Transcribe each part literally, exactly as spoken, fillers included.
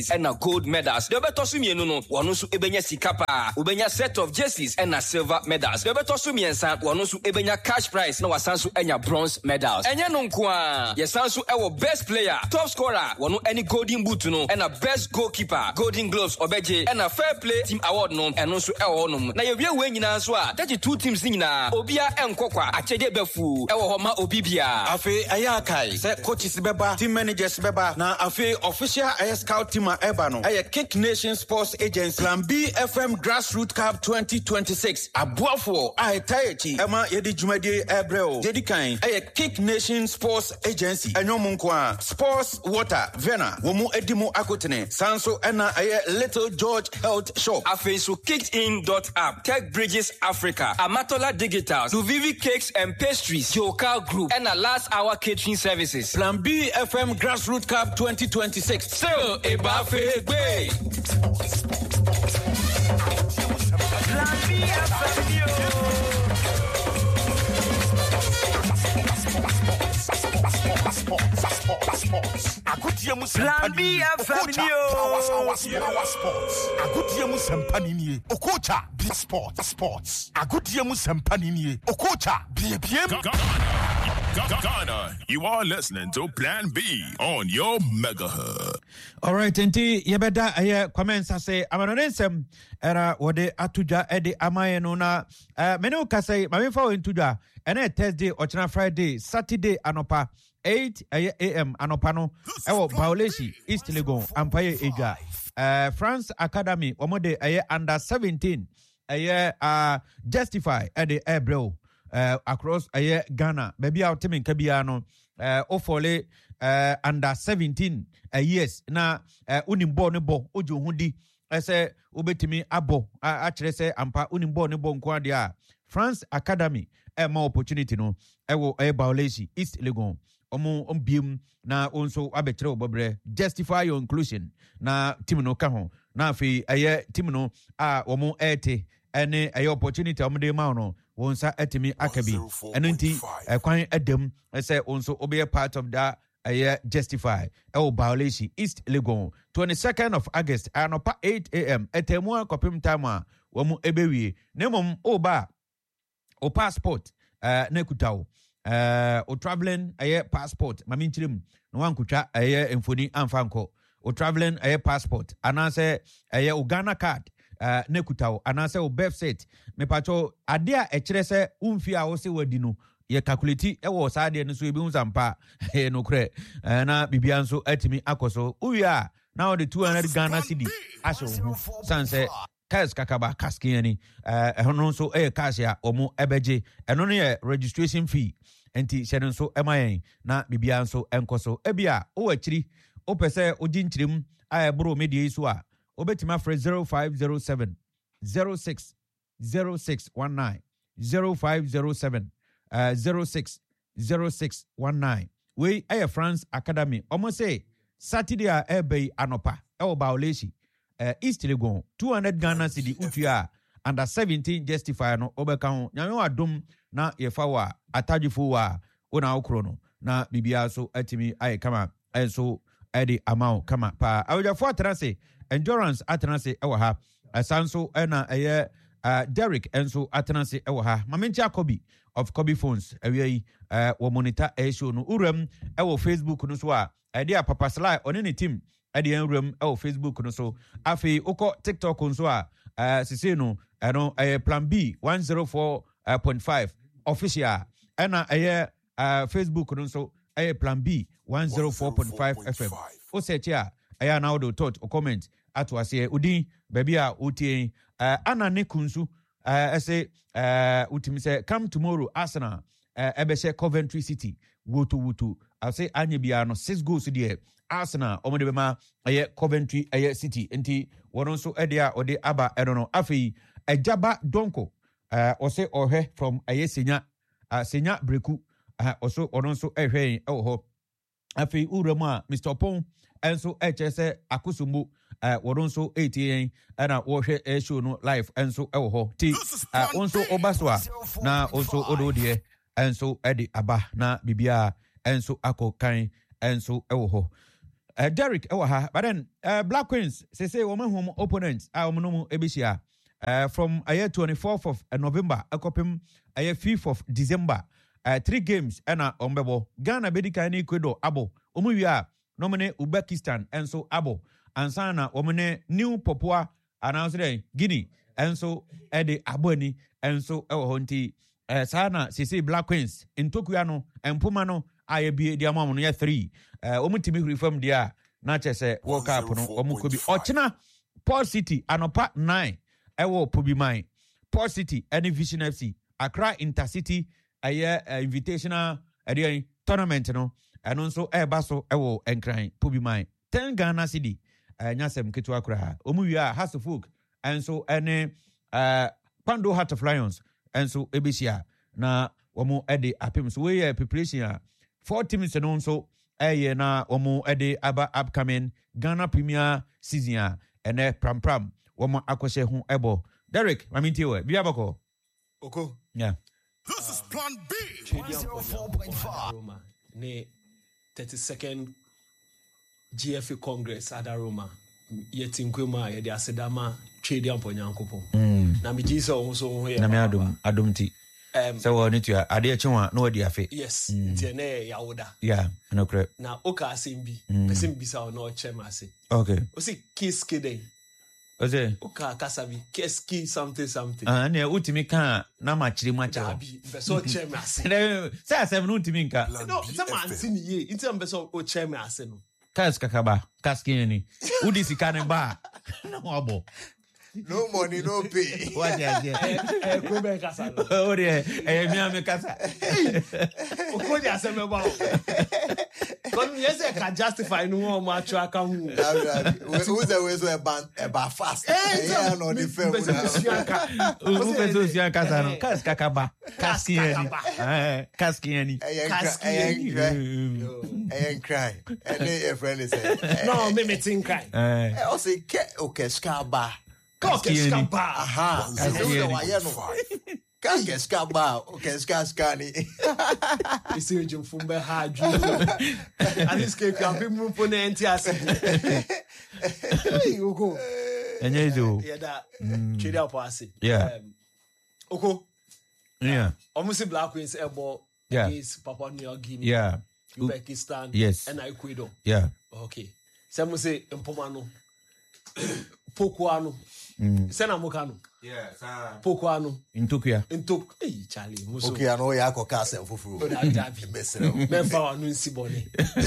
and a gold medals. The Betosumi no no wanusu ebenya sikapa. Ubenya set of jerseys and a silver medals. The Betosumi and San wanusu ebenya cash prize no wasansu enya bronze medals. Enya nunkwa yesansu ewo best player, top scorer wanu any golden boot no and a best goalkeeper, golden gloves obeje and a fair play team award no and also ewo no. Na yewie we nyina so a thirty-two teams nyina obia enkokwa achede befu ewo homa obibia. Afi ayakai se coaches beba, team managers beba na afi official air scout team eba no. Aye Kick Nation Sports Agency Plan B F M Grassroots Cup twenty twenty-six. Abuafo aye tayechi ema yedi jumadi ebreo. Yedi kain aye Kick Nation Sports Agency. Enyo munkwa Sports Water Vena womu edimu akotene sanso ena aye Little George Health Shop. Afi so kicked in dot app, Tech Bridges Africa, Amatola Digital, Duvivi Cakes and Pastries, Joka Group, and a last hour catering services. Plan B F M Grassroots Cup twenty twenty-six. Still a buffet way. Plan B F M. Plan B F M. Agutiemu sempanini. Okocha B Sports Sports. Agutiemu sempanini. Okocha B B M. Ghana, you are listening to Plan B on your megahertz. All right, enti yebeda aye comments say amanonsem era wode atuja ede amaye no na menu kasai mamefa wo ntuja ene Thursday ochina Friday Saturday anopa eight a m anopa no ewo Baoleshi East Legon Ampaye Eja uh, France Academy omode aye under seventeen aye uh, Justify ede ebro uh, across aye Ghana baby out team kabia no uh, ofole uh, under seventeen uh, years na uh, unimbo ne bo ojo hudi ese obetimi abo a kire se ampa unimbo ne bo nko ade a France Academy e ma opportunity no e wo e Baoleshi East Legon omo ombiem na onso abekire obobre Justify your inclusion na team no ka ho na afi eye team no a omo ete ene eye opportunity omo de ma no wonsa etimi akabi eno nti kwan edem say onso obe part of that eye Justify e Baoleshi East Legon twenty-second of August anopa eight a m etemu akopim time a womu ebewie nemom oba o passport uh, na kutawo uh, o traveling aye passport mami nchirem no wankutwa aye emfoni amfanko o traveling aye passport anase aye o Ghana card uh, na kutawo anase o birth cert me pacho ade a ekire se umfi a wo se wadi no ye calculate e wo sa ade no so ebi unsampa e no kre uh, na bibia nso atimi akoso uya now the two hundred Ghana cedi aso sanse Kas kakaba kaskiani eh hono so eh kasia omo ebeje eno ne registration fee enti hyene so emayen na bibia nso enkoso ebia o akiri o pese ojinchirim a bro media so a obetima free zero five zero seven zero six zero six one nine zero five zero seven uh zero six zero six one nine we aye France Academy omo say Saturday a ebe anopa e o Baoleshi Uh, East Legon two hundred Ghana cedi utua under seventeen Justify no obeka ho nyame wadom na yefa wa atadwefo wa ona okro no na bibia so atimi aye kama enso edi amount kama pa awjafo atrase endurance atrase ewo ha asanso ena eye uh, Derek enso atrase ewo ha mamenchi akobi of Kobe phones awie uh, wo monitor e show no uram ewo Facebook no so a edi a papa slide on any team adi enrum e Facebook no so afi uko TikTok nso a uh, sisi no eno eh, Plan B one oh four point five official ena eh, uh, Facebook no so eh, Plan B one oh four point five F M o search ya aya na do thought o comment ato ase udin baby a utie uh, ana ne kunsu uh, say uh, utimi say come tomorrow Arsenal uh, ebese Coventry City woto woto I say anya bia no six goals there Arsenal omode bema aye Coventry aye City enti wono so edia ode aba eno no afei Ejaba Donko uh ose ohe from aye Senya uh, Senya Breku uh, also ono so ehwen e wo ho afei uramu a Mister Pon enso eche se akusumbu uh wono so eighteen na wo hwe e show no live enso e wo ho ti uh, onso obaswa na onso odo de enso edi aba na bibia enso akokan enso e wo ho uh, Derek ewa but then uh, Black Queens say say woman home opponents a woman no ebishia uh, from a year twenty-fourth of November akopim a year fifth of December uh, three games ena ombebo Ghana bedika ni Ecuador abo omuwia nomene Uzbekistan enso abo ansana omene New Papua announced Guinea enso ede aboni enso ewo honti uh, sana sisi Black Queens intokua no empuma no ayebie dia mamu no ya three uh, omutimi huri from dia na chese World Cup no omukobi ochina Port City anopa nine ewo Pubiman Port City any Vision F C Accra Intercity aye uh, invitational area tournament no eno nso eba so ewo Enkran Pubiman ten Ghana cedi uh, nyasem ketu akra omuwia Hasselhoek enso ene uh, Pando Heart of Lions enso ebisia na womo ede apem so we preparation four teams no nso eye na womo ede aba upcoming Ghana Premier season ene pram pram womo akose ho ebo Derek maminti we bia bako oko yeah This is Plan B. one oh four point five ne thirty-second G F A Congress at Roma yeti nkwema ye de asedama trade amponyankopo mm. na mi gisa o so ho ye na me adum adumti um so we need to ade chenwa na wadi afe yes nti na ya woda yeah no correct na oka asembi person bisa o na o chema ase okay o si kiss kiden oze oka kasabi kiss ki something something ah na utimi kan na machiri macha abi beso chema ase say asem no utimi nka no some anti ni ye nti am beso o chema ase no kas kakaba kas kieni udi sikane ba no abo no money no pay what is eh eh ko be kasa ori eh mi am kasa o ko dia se me ba kon yes e ka justify no mo ma twa ka hu who the way so e ban e ba fast eh no the fair u pe so sia kasa no kas kakaba kas kieni eh kas kieni kas kieni eh cry and a friend is no me me think cry eh o say ke o ke skaba Skaba. Aha. Kange skaba, okay, skaskani. Isi ujum fumbe haju. Alis ke kampi mupone entiasi. Oko. Enyezo. Yada. Chidi apasi. Yeah. Oko. Yeah. Almost Black Queens ebo against Papua New Guinea. Yeah. Uzbekistan. Yes. And Ecuador. Yeah. Okay. Some say Mpomano. Pokuano. Mm. Sena mokano. Yeah, sa. Pokuano. Intokia. Intok. Hey, Charlie. Muso. Okay, I know ya ko kase fufu. O da Davi. Mesero. Memfa wanu nsibone.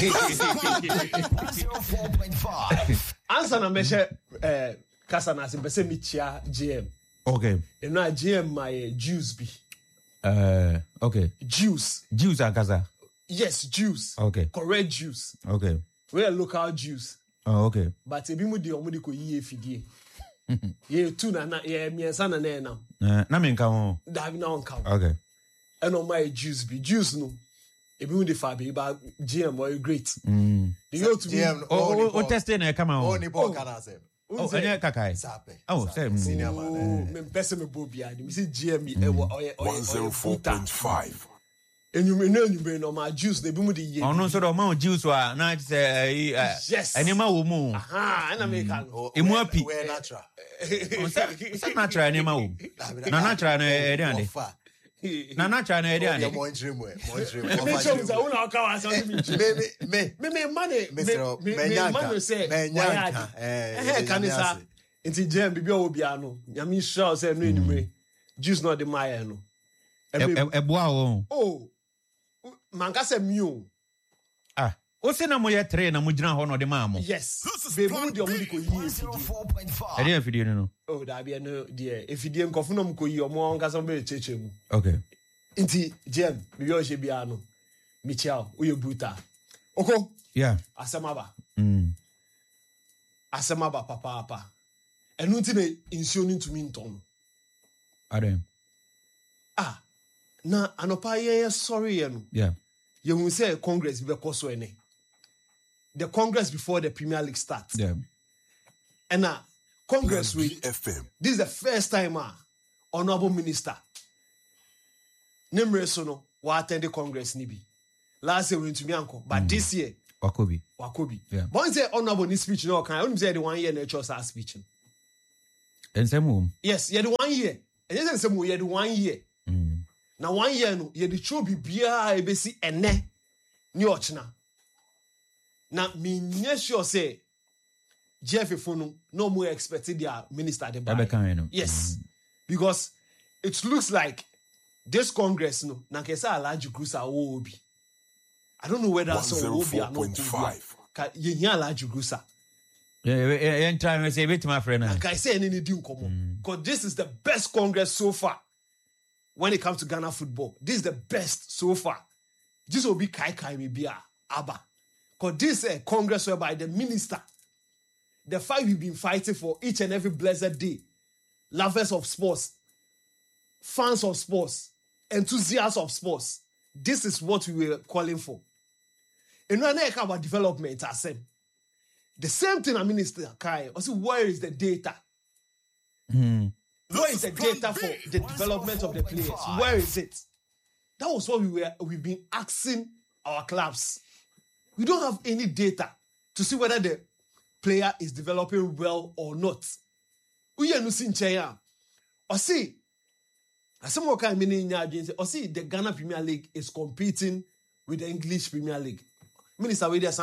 one oh four point five Answer na meshe eh kasa na simpese michia G M. Okay. You know G M my juice be. Uh okay. Juice. Juice akasa. Yes, juice. Okay. Correct juice. Okay. We are local juice. Oh, okay. But ebi mu de omo de ko yiye fidie. Ye tu na na ye miensa na na na. Eh na me nka ho. Davi na on ka. Okay. And on my juice be juice no. Ebi mu de fa be ba G M boy great. Mm. The go to G M Oh, oh, testing na come on. Oh, ni bo kana say. Oh, anya kakai. Sape. Oh, same. Senior man. Oh, me pese me bo bia. Me say G M e wo oye oye. one oh four point five Enyume no enyume no ma juice na ebi mu de ye. Ono so do ma juice wa na say Yes. anima wo mu. Aha, na me kan. Emu api. We natural. Say natural anima wo. Na natural na e dey ande. Na natural na e dey Ya ande. mo ntrim we, mo ntrim. Me show say una ka wa so me. Me me Me me money. me me me money say. me nyanka. Eh, Eh kanisa. Nti jam bibi o bia no. Nyame show say no enyume. Juice no de my no. Eboa wo. Oh. Manka se miu. Ah. O se na mo ye tre na mo gina ho no de ma mo. Yes. Baby mu de omo di ko yi one oh four point E five dey afidie no. Oh, da bia no de efidie nkofo no mko yi omo nka so be cheche mu. Okay. Nti jam bibi o she bia no. Michel, uye buta. Oko. Yeah. Asemaba. Mm. Asemaba papa papa. Enu nti ne insio ni ntumi nton. Ade. Ah. Na anopa ye sorry ye no. Yeah. You will say Congress be koso ene. The Congress before the Premier League starts. Yeah. And now Congress we F M. this is the first time ah honorable minister Nimre so no wa attend the Congress ni bi. Last year we went to Mianko, but this year Wakobi. Wakobi. Yeah. But one say honorable this speech no kan. I don't say the one year nature sa speech. And same Yes, you the one year. And you say some you the one year. mm. Now one year no, you the true bibia e be si ene ni ochna. Now me nye sure say G F F no no more expected their minister the buy. Yes. Mm. Because it looks like this Congress no na kesa Alhaji Gurusa wo obi. I don't know whether so obi or not. Ka ye hia Alhaji Gurusa. Yeah, yeah, yeah, trying to say bit my friend. Like I say any di nkomo. Because this is the best Congress so far when it comes to Ghana football. This is the best so far. This will be kai kai me bia aba. Because this is a Congress whereby the minister, the fight we've been fighting for each and every blessed day, lovers of sports, fans of sports, enthusiasts of sports, this is what we were calling for. And when I talk about development, I said, the same thing, a minister Kai, I said, where is the data? Mm. Where is the data for the development of the players? Where is it? That was what we were, we've been asking our clubs. We don't have any data to see whether the player is developing well or not. We are not seeing Chaya. Or see, as some kind of meaning, or see, the Ghana Premier League is competing with the English Premier League. Minister, we